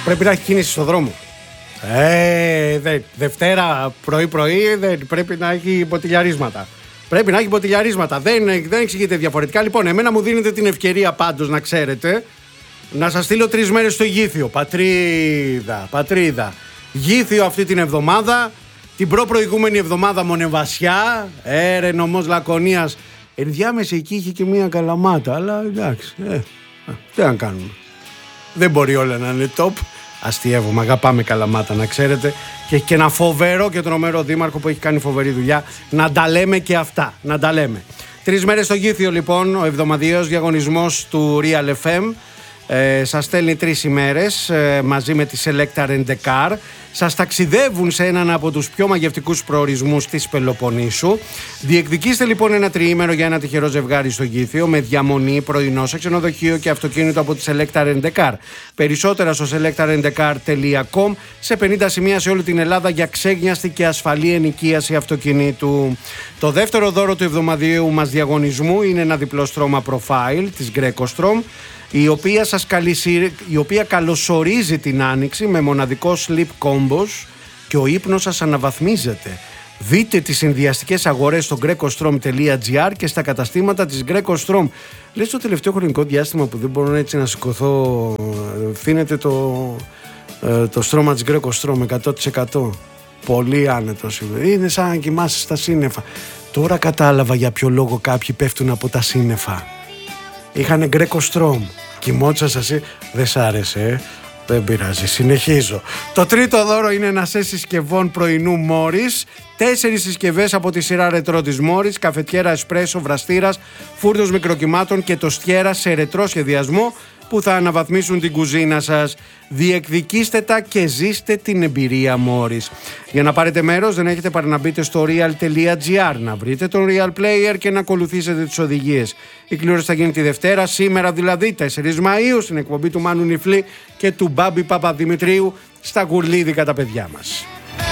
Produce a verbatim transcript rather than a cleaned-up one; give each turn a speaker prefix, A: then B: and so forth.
A: Πρέπει να έχει κίνηση στο δρόμο. Ε, δε, Δευτέρα πρωί-πρωί δεν πρέπει να έχει μποτιλιαρίσματα. Πρέπει να έχει μποτιλιαρίσματα. Δεν, δεν εξηγείται διαφορετικά. Λοιπόν, εμένα μου δίνετε την ευκαιρία πάντως να ξέρετε να σας στείλω τρεις μέρες στο Γήθιο. Πατρίδα, πατρίδα. Γήθιο αυτή την εβδομάδα. Την προ-προηγούμενη εβδομάδα Μονεβασιά. Έρε νομός Λακωνίας. Ενδιάμεση εκεί είχε και μία Καλαμάτα. Αλλά εντάξει. Ε, τι να κάνουμε. Δεν μπορεί όλα να είναι top. Αστιεύομαι, αγαπάμε Καλαμάτα να ξέρετε. Και έχει και ένα φοβερό και τρομερό δήμαρχο που έχει κάνει φοβερή δουλειά. Να τα λέμε και αυτά. Να τα λέμε. Τρεις μέρες στο Γήθιο λοιπόν, ο εβδομαδιαίος διαγωνισμός του Real εφ εμ. Ε, σας στέλνει τρεις ημέρες ε, μαζί με τη Selecta Rent a Car. Σας ταξιδεύουν σε έναν από τους πιο μαγευτικούς προορισμούς της Πελοποννήσου. Διεκδικήστε λοιπόν ένα τριήμερο για ένα τυχερό ζευγάρι στο Γήθιο με διαμονή, πρωινό σε ξενοδοχείο και αυτοκίνητο από τη Selecta Rent a Car. Περισσότερα στο selecta rent a car τελεία com, σε πενήντα σημεία σε όλη την Ελλάδα για ξέγνιαστη και ασφαλή ενοικίαση αυτοκινήτου. Το δεύτερο δώρο του εβδομαδιαίου μας διαγωνισμού είναι ένα διπλό στρώμα profile της Greco Strom, η οποία, σας καλυσι... η οποία καλωσορίζει την άνοιξη με μοναδικό sleep combos και ο ύπνος σας αναβαθμίζεται. Δείτε τις συνδυαστικές αγορές στο greco-strom τελεία gr και στα καταστήματα της Greco Strom. Λες το τελευταίο χρονικό διάστημα που δεν μπορώ έτσι να σηκωθώ, φύνεται το, το στρώμα της Greco Strom εκατό τοις εκατό. Πολύ άνετο. Είναι σαν να κοιμάσαι στα σύννεφα. Τώρα κατάλαβα για ποιο λόγο κάποιοι πέφτουν από τα σύννεφα. Είχανε Greco Strom. Κοιμότσα εσύ, δεν σ' άρεσε, ε? Δεν πειράζει, συνεχίζω. Το τρίτο δώρο είναι ένα σετ συσκευών πρωινού Μόρις. Τέσσερις συσκευές από τη σειρά ρετρό της Μόρις, καφετιέρα εσπρέσο, βραστήρας, φούρνος μικροκυμάτων και τοστιέρα σε ρετρό σχεδιασμό που θα αναβαθμίσουν την κουζίνα σας. Διεκδικήστε τα και ζήστε την εμπειρία Μόρις. Για να πάρετε μέρος δεν έχετε παρά να μπείτε στο real τελεία gr, να βρείτε τον Real Player και να ακολουθήσετε τις οδηγίες. Η κλήρωση θα γίνει τη Δευτέρα, σήμερα δηλαδή τέσσερις Μαΐου, στην εκπομπή του Μάνου Νιφλή και του Μπάμπη Παπαδημητρίου στα Γουρλίδικα τα παιδιά μας.